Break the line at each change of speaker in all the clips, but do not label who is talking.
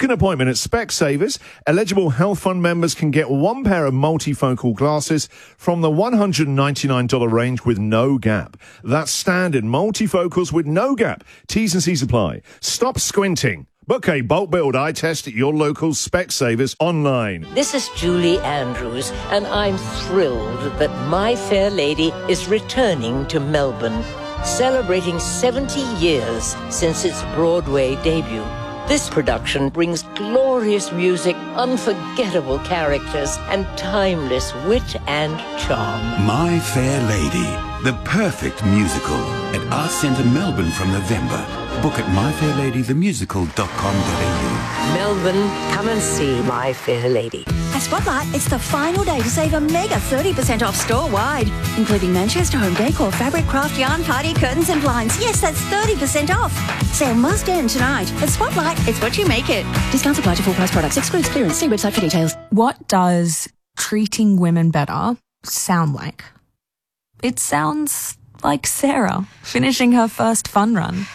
Book an appointment at Specsavers. Eligible Health Fund members can get one pair of multifocal glasses from the $199 range with no gap. That's standard multifocals with no gap. T's and C's apply. Stop squinting. Book a bulk build eye test at your local Specsavers online.
This is Julie Andrews, and I'm thrilled that My Fair Lady is returning to Melbourne, celebrating 70 years since its Broadway debut. This production brings glorious music, unforgettable characters, and timeless wit and charm.
My Fair Lady, the perfect musical at Arts Centre Melbourne from November. Book at myfairladythemusical.com.au.
Melbourne, come and see My Fair Lady.
At Spotlight, it's the final day to save a mega 30% off store-wide, including Manchester home decor, fabric, craft, yarn, party, curtains and blinds. Yes, that's 30% off. Sale must end tonight. At Spotlight, it's what you make it. Discounts apply to full-price products. Excludes clearance. See website for details.
What does treating women better sound like? It sounds like Sarah finishing her first fun run.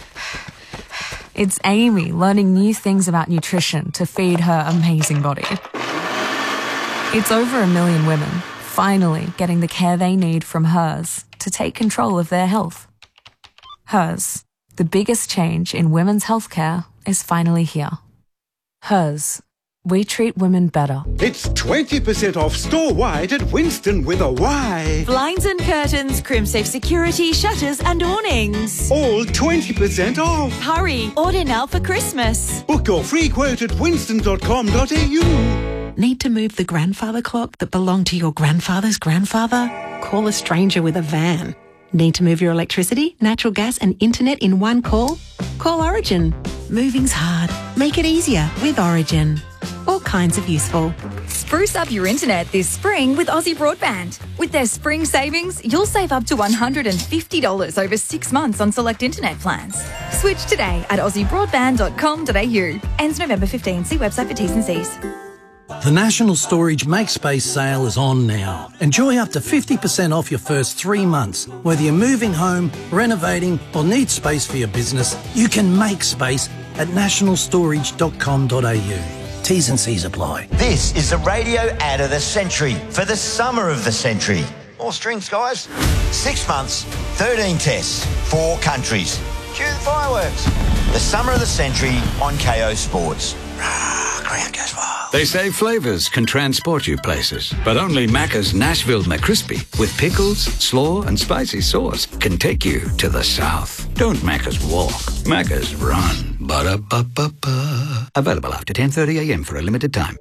It's Amy learning new things about nutrition to feed her amazing body. It's over 1 million women finally getting the care they need from Hers to take control of their health. Hers, the biggest change in women's healthcare, is finally here. Hers, we treat women better.
It's 20% off store-wide at Winston with a Y.
Blinds and curtains, Crimsafe security, shutters and awnings.
All 20% off.
Hurry, order now for Christmas.
Book your free quote at winston.com.au.
Need to move the grandfather clock that belonged to your grandfather's grandfather? Call a stranger with a van. Need to move your electricity, natural gas and internet in one call? Call Origin. Moving's hard. Make it easier with Origin. All kinds of useful.
Spruce up your internet this spring with Aussie Broadband. With their spring savings, you'll save up to $150 over 6 months on select internet plans. Switch today at aussiebroadband.com.au. Ends November 15. See website for T's and C's.
The National Storage Makespace sale is on now. Enjoy up to 50% off your first 3 months. Whether you're moving home, renovating or need space for your business, you can make space at nationalstorage.com.au. T's and C's apply.
This is the radio ad of the century for the summer of the century. More strings, guys. 6 months, 13 tests, 4 countries. Cue the fireworks. The summer of the century on KO Sports. Ground goes wild.
They say flavours can transport you places, but only Macca's Nashville McCrispy with pickles, slaw and spicy sauce can take you to the south. Don't Macca's walk, Macca's run. Ba-da-ba-ba-ba. Available after 10:30am for a limited time.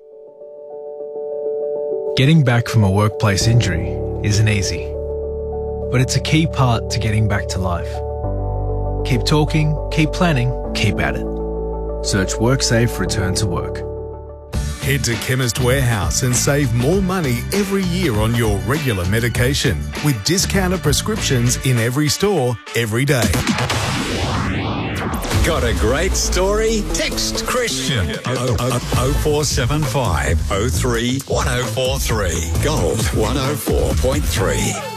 Getting back from a workplace injury isn't easy, but it's a key part to getting back to life. Keep talking, keep planning, keep at it. Search WorkSafe Return to Work.
Head to Chemist Warehouse and save more money every year on your regular medication with discounted prescriptions in every store, every day.
Got a great story? Text Christian 0475 03 1043. Gold 104.3.